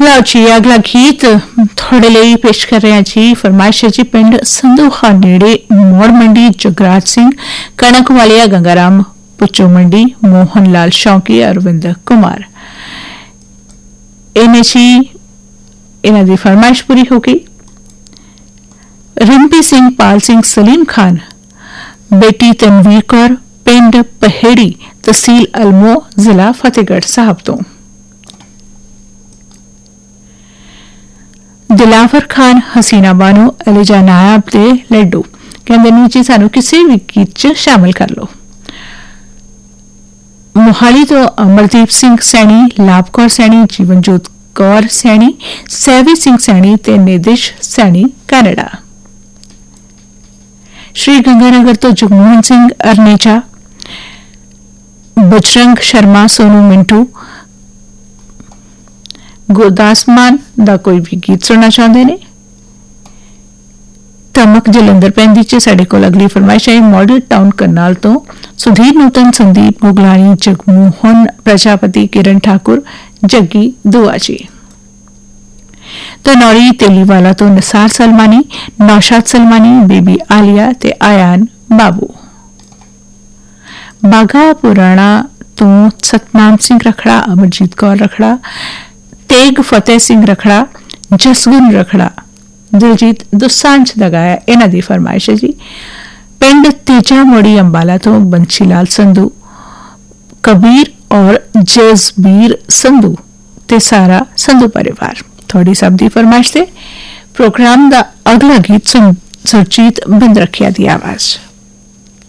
ਲਓ ਜੀ ਅਗਲਾ ਗੀਤ ਤੁਹਾਡੇ ਲਈ ਪੇਸ਼ ਕਰ ਰਹੇ ਹਾਂ ਜੀ। ਫਰਮਾਇਸ਼ ਹੈ ਜੀ ਪਿੰਡ ਸੰਧੂਖਾ ਨੇੜੇ ਮੋੜ ਮੰਡੀ ਜਗਰਾਜ ਸਿੰਘ ਕਣਕ ਵਾਲਿਆ ਗੰਗਾਰਾਮ ਪੁੱਚੋ ਮੰਡੀ ਮੋਹਨ ਲਾਲ ਸ਼ੌਕੀ ਅਰਵਿੰਦ ਕੁਮਾਰ ਇਹਨੇ ਜੀ ਇਹਨਾਂ ਦੀ ਫਰਮਾਇਸ਼ ਪੂਰੀ ਹੋ ਗਈ। ਰਿੰਪੀ ਸਿੰਘ ਪਾਲ ਸਿੰਘ ਸਲੀਮ ਖਾਨ ਬੇਟੀ ਤਨਵੀਰ ਕੌਰ ਪਿੰਡ ਪਹੇੜੀ ਤਹਿਸੀਲ ਅਲਮੋ ਜ਼ਿਲ੍ਹਾ ਫਤਿਹਗੜ੍ਹ ਸਾਹਿਬ ਤੋਂ। ਦਿਲਾਵਰ ਖਾਨ ਹਸੀਨਾ ਬਾਨੋ ਅਲੀਜਾ ਨਾਇਬ ਦੇ ਲੱਡੂ ਕਹਿੰਦੇ ਨੇ ਜੀ ਸਾਨੂੰ ਕਿਸੇ ਵੀ ਗੀਤ 'ਚ ਸ਼ਾਮਲ ਕਰ ਲਓ। ਮੋਹਾਲੀ ਤੋਂ ਅਮਰਦੀਪ ਸਿੰਘ ਸੈਣੀ ਲਾਭਕੌਰ ਸੈਣੀ ਜੀਵਨਜੋਤ ਕੌਰ ਸੈਣੀ ਸੈਵੀ ਸਿੰਘ ਸੈਣੀ ਤੇ ਨਿਦਿਸ਼ ਸੈਣੀ ਕੈਨੇਡਾ। श्री गंगानगर तो जगमोहन सिंह अरनेचा बजरंग शर्मा सोनू मिंटू गुरदास मान दा कोई भी गीत सुनना चाहते ने। धमक जलंधर पैंदी च साडे कोल अगली फरमाइश है मॉडल टाउन करनाल तो सुधीर नूतन संदीप मुगलानी जगमोहन प्रजापति किरण ठाकुर जग्गी दुआ जी। तो नौरी तेलीवाला तो निसार सलमानी नौशाद सलमानी बेबी आलिया ते आयान बाबू। बाघा पुराना तो सतनाम सिंह रखड़ा अमरजीत कौर रखड़ा तेग फतेह सिंह रखड़ा जसगुन रखड़ा दिलजीत दुसांझ दगाया इन्हां दी फरमाइश है जी। पिंड तेजा मोड़ी अंबाला तो बंशीलाल संधू कबीर और जसबीर संधू ते सारा संधू परिवार। थोड़ी सब दी फरमाइश से प्रोग्राम दा अगला गीत सुन सुरजीत बंद रखिया दी आवाज।